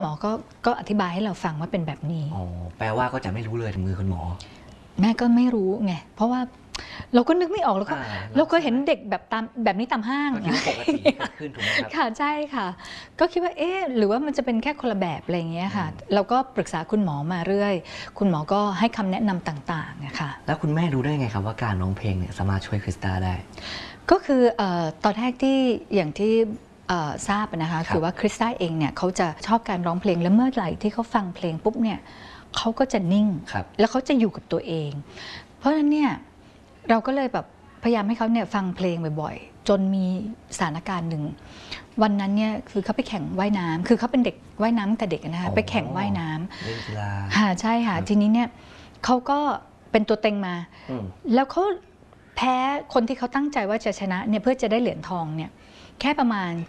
หมอก็อธิบายให้เราฟังว่าเป็นแบบนี้อ๋อแปลว่าก็จะไม่รู้เลยถึงมือคุณหมอแม่ก็ไม่รู้ไงเพราะว่าเราก็นึกไม่ออกเราก็เห็นเด็กแบบนี้ตามห้างก็คิดว่าปกติเกิดขึ้นถูกไหมครับค่ะใช่ค่ะก็คิดว่าหรือว่ามันจะเป็นแค่คนละแบบอะไรอย่างเงี้ยค่ะเราก็ปรึกษาคุณหมอมาเรื่อยคุณหมอก็ให้คำแนะนำต่างๆนะคะแล้วคุณแม่รู้ได้ไงครับว่าการร้องเพลงเนี่ยสามารถช่วยคริสตาได้ก็คือตอนแรกที่อย่างที่ทราบนะคะคือว่าคริสตาเองเนี่ยเขาจะชอบการร้องเพลงและเมื่อไหร่ที่เขาฟังเพลงปุ๊บเนี่ยเขาก็จะนิ่งแล้วเขาจะอยู่กับตัวเองเพราะฉะนั้นเนี่ยเราก็เลยแบบพยายามให้เขาเนี่ยฟังเพลงบ่อยๆจนมีสถานการณ์หนึ่งวันนั้นเนี่ยคือเขาไปแข่งว่ายน้ำคือเขาเป็นเด็กว่ายน้ำแต่เด็กนะคะไปแข่งว่ายน้ำเล่นกีฬาใช่ค่ะทีนี้เนี่ยเขาก็เป็นตัวเต็งมาแล้วเขาแพ้คนที่เขาตั้งใจว่าจะชนะเนี่ยเพื่อจะได้เหรียญทองเนี่ยแค่ประมาณ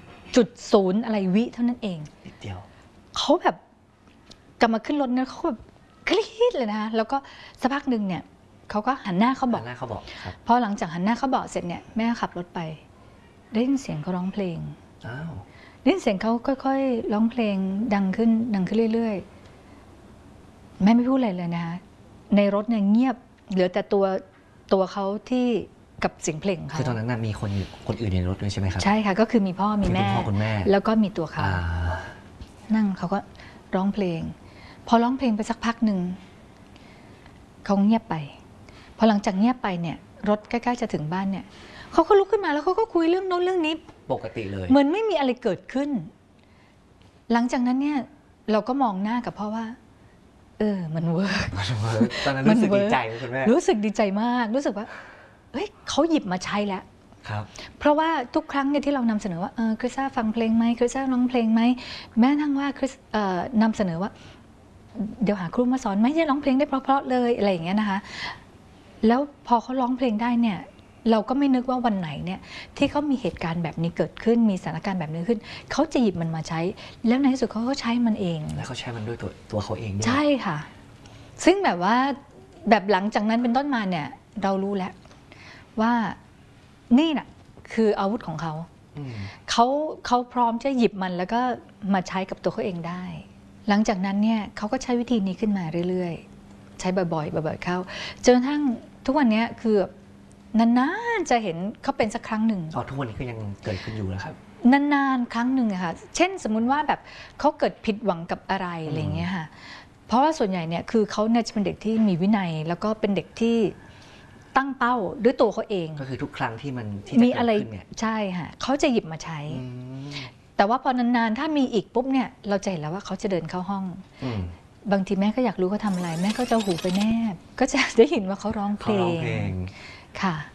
0.0อะไรวิเท่านั้นเองนิดเดียวเขาแบบกลับมาขึ้นรถเนี่ยเขาแบบกรี๊ดเลยนะคะแล้วก็สักพักหนึ่งเนี่ยเขาก็หันหน้าเขาบอกพอหลังจากหันหน้าเขาบอกเสร็จเนี่ยแม่ขับรถไปได้ยินเสียงเขาร้องเพลงได้ยินเสียงเขาค่อยๆร้องเพลงดังขึ้นเรื่อยๆแม่ไม่พูดอะไรเลยนะคะในรถเนี่ยเงียบเหลือแต่ตัวเขาที่กับเสียงเพลงเขาคือตอนนั้นมีคนอื่นในรถด้วยใช่ไหมครับใช่ค่ะก็คือมีพ่อมีแม่แล้วก็มีตัวเขานั่งเขาก็ร้องเพลงพอร้องเพลงไปสักพักหนึ่งเขาเงียบไปพอหลังจากเงียบไปเนี่ยรถใกล้ๆจะถึงบ้านเนี่ยเขาก็ลุกขึ้นมาแล้วเขาก็คุยเรื่องโน้นเรื่องนี้ปกติเลยเหมือนไม่มีอะไรเกิดขึ้นหลังจากนั้นเนี่ยเราก็มองหน้ากับพ่อว่ามันเวิร์กตอนนั้นรู้สึกดีใจคุณแม่รู้สึกดีใจมากรู้สึกว่าเฮ้ยเขาหยิบมาใช้แล้วเพราะว่าทุกครั้งเนี่ยที่เรานำเสนอว่าคริสซ่าฟังเพลงไหมคริสซ่าร้องเพลงไหมแม้ทั้งว่าคริสนำเสนอว่าเดี๋ยวหาครูมาสอนไหมจะร้องเพลงได้เพราะๆเลยอะไรอย่างเงี้ยนะคะแล้วพอเขาร้องเพลงได้เนี่ยเราก็ไม่นึกว่าวันไหนเนี่ยที่เขามีเหตุการณ์แบบนี้เกิดขึ้นมีสถานการณ์แบบนี้ขึ้นเขาจะหยิบมันมาใช้แล้วในที่สุดเขาก็ใช้มันเองแล้วเขาใช้มันด้วยตัวเขาเองใช่ค่ะซึ่งแบบว่าแบบหลังจากนั้นเป็นต้นมาเนี่ยเรารู้แล้วว่านี่น่ะคืออาวุธของเขาเขาพร้อมจะหยิบมันแล้วก็มาใช้กับตัวเขาเองได้หลังจากนั้นเนี่ยเขาก็ใช้วิธีนี้ขึ้นมาเรื่อยๆใช้บ่อยๆเข้าจนกระทั่งทุกวันนี้คือนานๆจะเห็นเขาเป็นสักครั้งหนึ่งทุกวันนี้ก็ยังเกิดขึ้นอยู่นะครับนานๆครั้งหนึ่งค่ะเช่นสมมุติว่าแบบเขาเกิดผิดหวังกับอะไรอะไรเงี้ยค่ะเพราะว่าส่วนใหญ่เนี่ยคือเขาเนี่ยจะเป็นเด็กที่มีวินัยแล้วก็เป็นเด็กที่ตั้งเป้าด้วยตัวเขาเองก็คือทุกครั้งที่มันมีอะไรใช่ค่ะเขาจะหยิบมาใช้แต่ว่าพอนานๆถ้ามีอีกปุ๊บเนี่ยเราจะเห็นแล้วว่าเขาจะเดินเข้าห้องบางทีแม่ก็อยากรู้เขาทำอะไรแม่ก็จะหูไปแนบก็จะได้ยินว่าเขาร้องเพลงค่ะ